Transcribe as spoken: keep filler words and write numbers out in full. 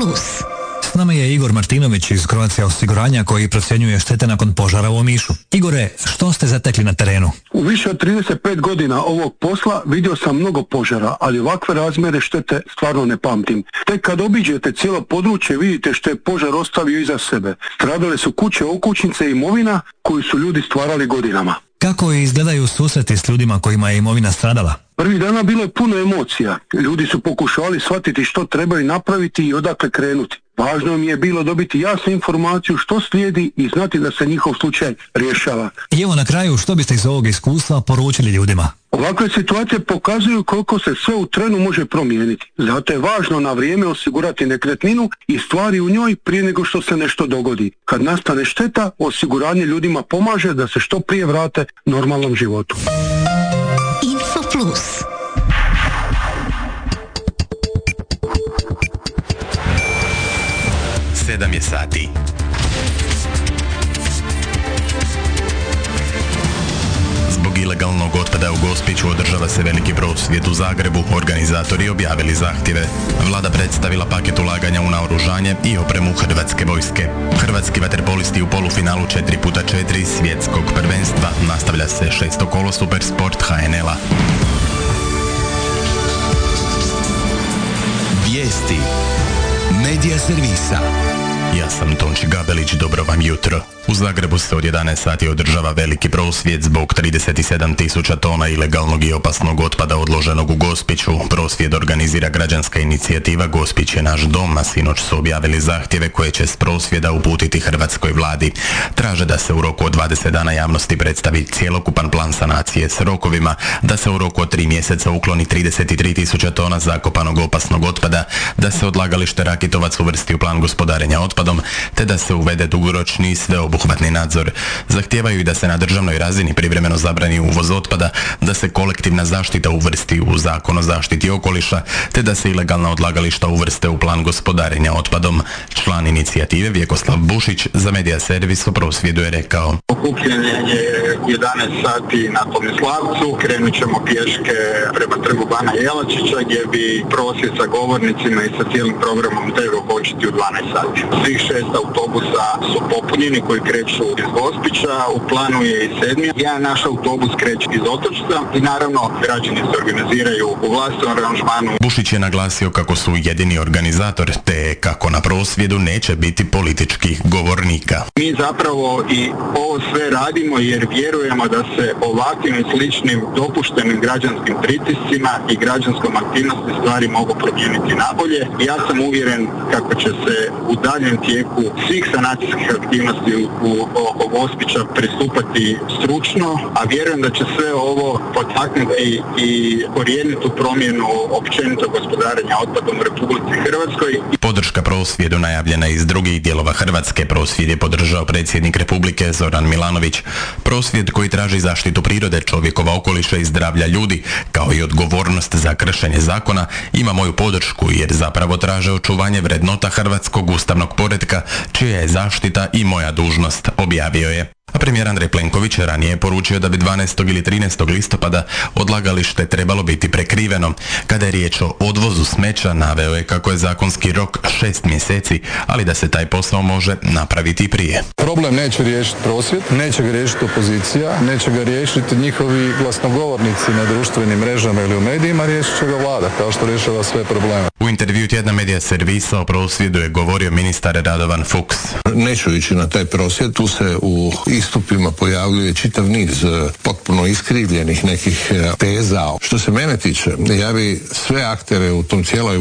plus. S nama je Igor Martinović iz Croatia osiguranja koji procjenjuje štete nakon požara u Omišu. Igore, što ste zatekli na terenu? U više od trideset pet godina ovog posla vidio sam mnogo požara, ali ovakve razmjere štete stvarno ne pamtim. Tek kad obiđete cijelo područje vidite što je požar ostavio iza sebe. Stradale su kuće, okućnice i imovina koju su ljudi stvarali godinama. Kako izgledaju susreti s ljudima kojima je imovina stradala? Prvih dana bilo je puno emocija. Ljudi su pokušavali shvatiti što trebaju napraviti i odakle krenuti. Važno mi je bilo dobiti jasnu informaciju što slijedi i znati da se njihov slučaj rješava. I evo na kraju, što biste iz ovog iskustva poručili ljudima? Ovakve situacije pokazuju koliko se sve u trenu može promijeniti. Zato je važno na vrijeme osigurati nekretninu i stvari u njoj prije nego što se nešto dogodi. Kad nastane šteta, osiguranje ljudima pomaže da se što prije vrate normalnom životu. Info plus. Sedam je sati. Zbog ilegalnog otpada u Gospiću održava se veliki prosvjed u Zagrebu. Organizatori objavili zahtjeve. Vlada predstavila paket ulaganja u naoružanje i opremu Hrvatske vojske. Hrvatski vaterpolisti u polufinalu četiri puta četiri svjetskog prvenstva. Nastavlja se šesto kolo Supersport ha en el-a. Vijesti Medija servisa. Ja sam Tonči Gabelić, dobro vam jutro. U Zagrebu se od jedanaest sati održava veliki prosvjed zbog trideset sedam tisuća tona ilegalnog i opasnog otpada odloženog u Gospiću. Prosvjed organizira građanska inicijativa Gospić je naš dom, a sinoć su objavili zahtjeve koje će s prosvjeda uputiti hrvatskoj vladi. Traže da se u roku od dvadeset dana javnosti predstavi cjelokupan plan sanacije s rokovima, da se u roku od tri mjeseca ukloni trideset tri tisuća tona zakopanog opasnog otpada, da se odlagalište Rakitovac uvrsti u plan gospodarenja otpadom, te da se uvede dugoročni sveobuhvatni nadzor. Zahtijevaju i da se na državnoj razini privremeno zabrani uvoz otpada, da se kolektivna zaštita uvrsti u zakon o zaštiti okoliša, te da se ilegalna odlagališta uvrste u plan gospodarenja otpadom. Član inicijative Vjekoslav Bušić za Medija servis o prosvjedu je rekao: Okupljanje je u jedanaest sati na Tomislavcu, krenut ćemo pješke prema trgu Bana Jelačića gdje bi prosvjed sa govornicima i sa cijelim programom trebao početi u dvanaest sati. Svih šest autobusa su popunjeni koji kreću iz Gospića, u planu je i sedmi. Jedan naš autobus kreće iz Otočca i naravno građani se organiziraju u vlastnom aranžmanu. Bušić je naglasio kako su jedini organizator, te kako na prosvjedu neće biti političkih govornika. Mi zapravo i ovo sve radimo jer vjerujemo da se ovakvim i sličnim dopuštenim građanskim pritiscima i građanskom aktivnosti stvari mogu promijeniti nabolje. Ja sam uvjeren kako će se u daljem tijeku svih sanacijskih aktivnosti u, u, oko Gospića pristupati stručno, a vjerujem da će sve ovo potaknuti i korjenitu promjenu općenito gospodarenja otpadom u Republici Hrvatskoj. Podrška prosvjedu najavljena iz drugih dijelova Hrvatske. Prosvjed je podržao predsjednik Republike Zoran Milanović. Prosvjed koji traži zaštitu prirode, čovjekova okoliša i zdravlja ljudi, kao i odgovornost za kršenje zakona, ima moju podršku jer zapravo traže očuvanje vrednota hrvatskog ustavnog poretka, čija je zaštita i moja dužnost, objavio je. A premijer Andrej Plenković ranije je poručio da bi dvanaestog ili trinaestog listopada odlagalište trebalo biti prekriveno. Kada je riječ o odvozu smeća, naveo je kako je zakonski rok šest mjeseci, ali da se taj posao može napraviti prije. Problem neće riješiti prosvjed, neće ga riješiti opozicija, neće ga riješiti njihovi glasnogovornici na društvenim mrežama ili u medijima, riješit će ga vlada, kao što rješava sve probleme. U intervju tjedna Medija servisa o prosvjedu je govorio ministar Radovan Fuchs. Neću ići na taj prosvjed, tu se u istupima pojavljuje čitav niz potpuno iskrivljenih nekih teza. Što se mene tiče, ja bi sve aktere u tom cijeloj